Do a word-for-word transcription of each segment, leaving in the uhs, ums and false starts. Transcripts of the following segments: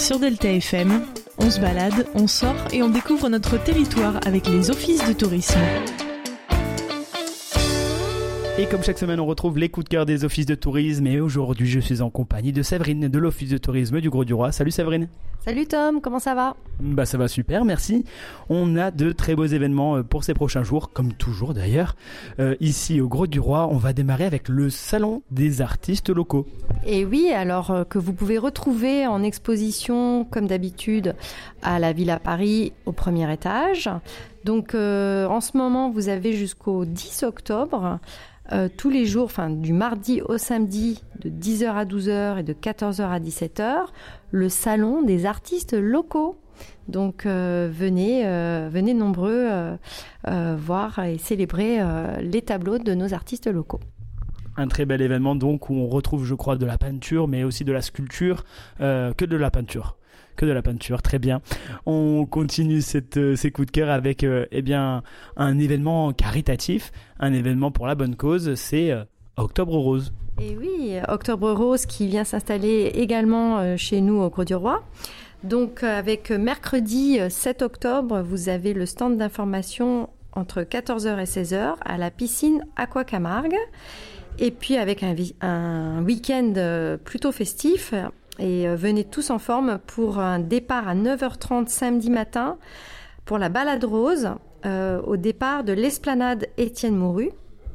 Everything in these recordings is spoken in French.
sur Delta F M. On se balade, on sort et on découvre notre territoire avec les offices de tourisme. Et comme chaque semaine, on retrouve les coups de cœur des offices de tourisme. Et aujourd'hui, je suis en compagnie de Séverine de l'office de tourisme du Grau-du-Roi. Salut Séverine. Salut Tom, comment ça va ? Bah ça va super, merci. On a de très beaux événements pour ces prochains jours, comme toujours d'ailleurs. Euh, ici au Grau-du-Roi, on va démarrer avec le Salon des artistes locaux. Et oui, alors euh, que vous pouvez retrouver en exposition, comme d'habitude, à la Villa Paris, au premier étage. Donc euh, en ce moment, vous avez jusqu'au dix octobre... Euh, tous les jours, enfin du mardi au samedi, de dix heures à douze heures et de quatorze heures à dix-sept heures, le salon des artistes locaux. Donc euh, venez, euh, venez nombreux euh, euh, voir et célébrer euh, les tableaux de nos artistes locaux. Un très bel événement donc où on retrouve, je crois, de la peinture, mais aussi de la sculpture, euh, que de la peinture. Que de la peinture, très bien. On continue cette, euh, ces coups de cœur avec euh, eh bien, un événement caritatif, un événement pour la bonne cause, c'est euh, Octobre Rose. Et oui, Octobre Rose qui vient s'installer également euh, chez nous au Grau-du-Roi. Donc euh, avec mercredi sept octobre, vous avez le stand d'information entre quatorze heures et seize heures à la piscine Aqua Camargue. Et puis avec un, vi- un week-end euh, plutôt festif. Et venez tous en forme pour un départ à neuf heures trente samedi matin pour la balade rose euh, au départ de l'esplanade Étienne Mouru.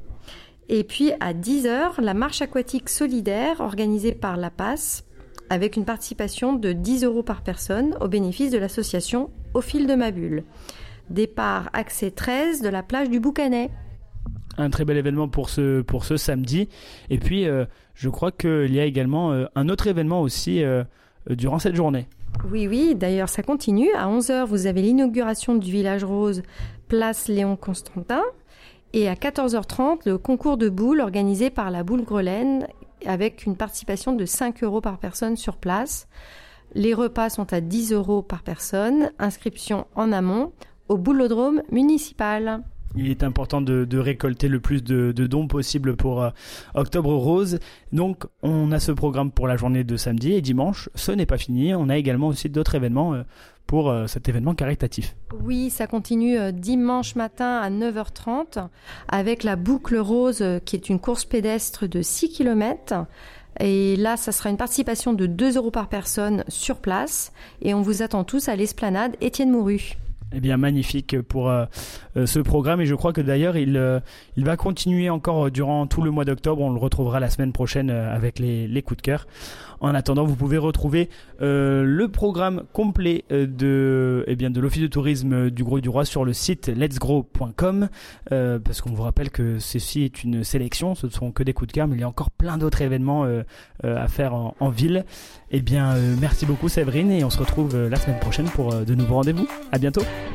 Et puis à dix heures, la marche aquatique solidaire organisée par La Passe avec une participation de dix euros par personne au bénéfice de l'association Au fil de ma bulle. Départ accès treize de la plage du Boucanet. Un très bel événement pour ce, pour ce samedi. Et puis, euh, je crois qu'il y a également euh, un autre événement aussi euh, durant cette journée. Oui, oui, d'ailleurs, ça continue. À onze heures, vous avez l'inauguration du Village Rose, place Léon Constantin. Et à quatorze heures trente, le concours de boules organisé par la Boule Grelaine avec une participation de cinq euros par personne sur place. Les repas sont à dix euros par personne. Inscription en amont au boulodrome municipal. Il est important de, de récolter le plus de, de dons possible pour euh, Octobre Rose. Donc, on a ce programme pour la journée de samedi et dimanche. Ce n'est pas fini. On a également aussi d'autres événements euh, pour euh, cet événement caritatif. Oui, ça continue euh, dimanche matin à neuf heures trente avec la Boucle Rose euh, qui est une course pédestre de six kilomètres. Et là, ça sera une participation de deux euros par personne sur place. Et on vous attend tous à l'esplanade Étienne Mouru. Eh bien, magnifique pour euh, euh, ce programme et je crois que d'ailleurs il, euh, il va continuer encore durant tout le mois d'octobre. On le retrouvera la semaine prochaine euh, avec les, les coups de cœur. En attendant, vous pouvez retrouver euh, le programme complet euh, de, eh bien, de l'Office de tourisme du Grau-du-Roi sur le site letsgrow point com euh, parce qu'on vous rappelle que ceci est une sélection, ce ne sont que des coups de cœur, mais il y a encore plein d'autres événements euh, euh, à faire en, en ville. Eh bien, euh, merci beaucoup Séverine et on se retrouve euh, la semaine prochaine pour euh, de nouveaux rendez-vous. À bientôt.